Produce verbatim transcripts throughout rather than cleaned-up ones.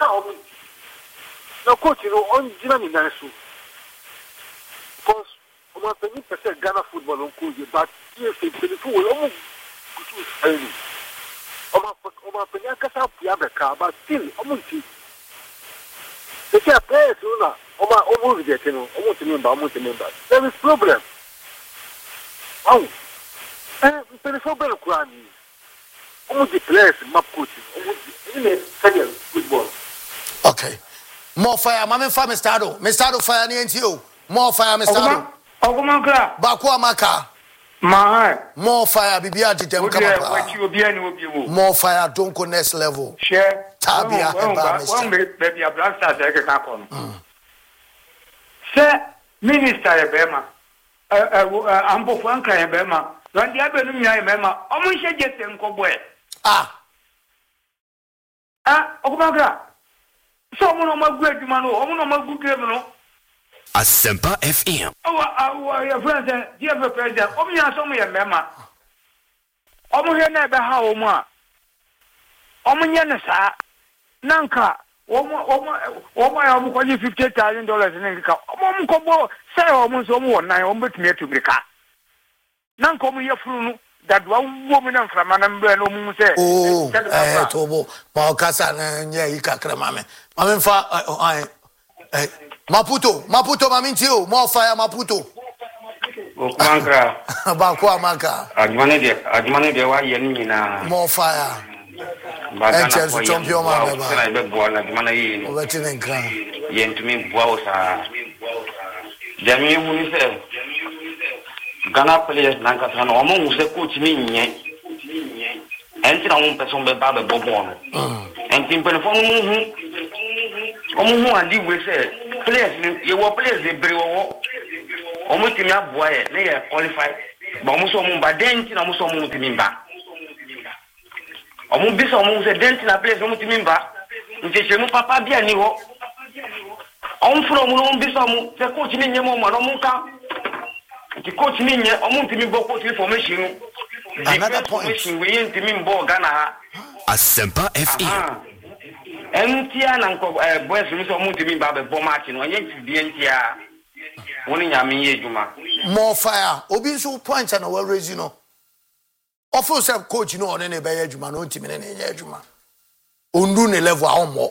now no coach no on Gina Minasu. Because I'm twenty percent Ghana football on coach, but if it's the fool, almost good. Oma penya kasa pia beka but still omunti the key players una oma omo reject no omo to member omo to member there is problem wow eh the problem kwani omo the players map coach omo in the football okay more fire mama fa Mister Ado Mister Ado fire ni enti o more fire Mister Ado oguma kra ba ko amaka my more fire bibia ditem kama what you obi ani obi wo more fire don't go next level share tabia eba Mister one baby a black star say ka kon say minister e bema eh eh ambo fo anka e bema ran dia be no nya e bema omo hye jese nkobo e ah ah okumagra so omo no magu adwuma no omo no magu game no Asempa F M. Oh, uh, your friend, dear president, oh, me, I saw me a mema. Oh, my, never how, ma. Oh, my, Yanasa, Nanka, oh, my, oh, my, I'm calling fifty thousand dollars in America. Oh, my, Combo, say almost one nine, almost near to America. Nanko, me, your fruit, that one woman from an umbrella, say, oh, eh, Tobo, Malcasa, yeah, you can't come, mamma. I'm fa, I, Maputo, Maputo, Mamintio, more fire, Maputo. Mankra. Bakwa Maka. Ajmane de, Ajmane de wa yeni na. More fire. Bagana for champion man. Na be bo na Ajmane yi. Obetinen kan. Yentumi bo sa. Jami huni se. Ghana players na ka tan o mo use coach ni nye. Enti na mo person be ba be bo bo no. Enti mpene fo mo hu. Omo hu andi we se players ye wo players e bre wo omo timi aboa ye na ye qualify ba omo so omo ba denti na omo so omo timi ba omo bi so omo se denti na players omo timi ba nti se mu papa bia ni ho omo fro omo no bi so omo se coach ni nye mo mo no mo ka nti coach ni nye omo timi bo coach information another point we yin timi mbo Ghana Asempa F M. Entia na nko boys mi so mu timi ba be bo match no anye bi entia woni nyame ye djuma more fire obi so point na we raise no ofo say coach no on ne be ye djuma no timi ne ye djuma ondu ne level a omo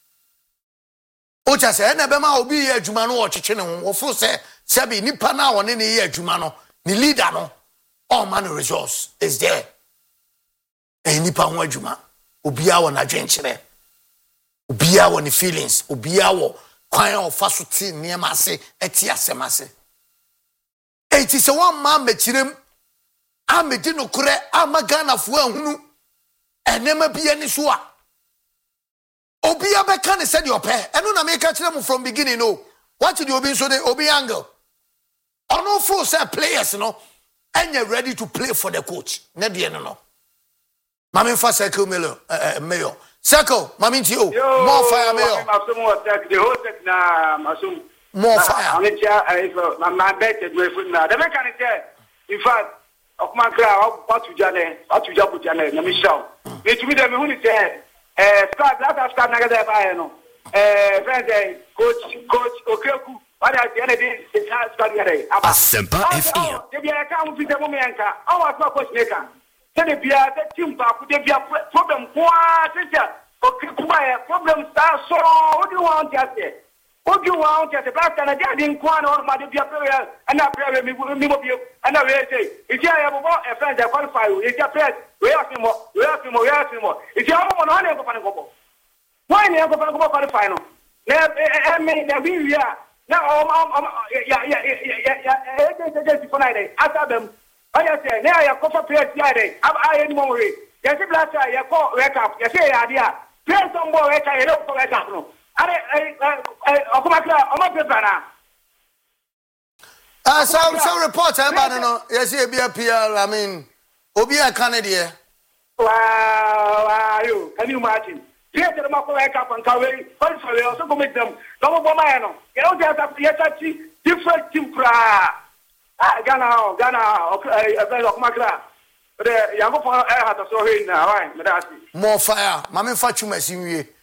o cha say na be ma obi ye djuma no o cheche ne ho ofo say say be nipa na on ne ye djuma no ni leader no all man resource is there e nipa ho djuma obi a won adwenkyere Obia won the feelings, Obia wo kwan of fasuti niema ase eti asem ase. It is a one man mechirem amedi no kure amagana fu ahunu enema bia ni so a. Obia be kan said your pair. Eno na me ka kire mu from beginning no. What did you obi so the obi angle? Ono full set players no and you ready to play for the coach. Ne de no no. Mame fa circle mayor uh, mayor Circle, Maminti, more fire, mayor. The whole set na masum. More fire. I'm not my bet that we're now. The mechanic there, in fact, of my crowd, what to Jane, what to Jabu Jane, Michelle. It to me, the moon is there. Eh, start that after Nagada Bayano. Eh, friend, coach, coach, Okeku, what are the other days? It's hard to get a Asempa F M. If you account with the Momenka, I was not coach maker. Tell be a team back, could there be a problem? What is that? Okay, problem start. So, what do you want to say? What do you want to say? Back and I didn't want all my dear prayer and I pray me with you. And I will say, if you have a friend that qualify you, if you press, we ask him more, we ask him more, we ask him more. If you have one on a go, why never go for the final? I mean, we are now, yeah, yeah, yeah, yeah, after them. I say, now you cover players Friday. I any more. Yes, last year you call wake up. You say idea. Play some more wake up. You don't wake up. No. I I I Okumakla. I'm not now. Ah, some some report about no. Yes, you be a P R. I mean, Obi a Canadian. Wow, you can you imagine? Yes, the Mako wake up and come away. Also, also go make them. Don't go my no. You don't have to get different team. Ah, Ghana, Ghana, okay, Okumakla. The young for I had to show him now, right? More fire. Mama Fatu Messi.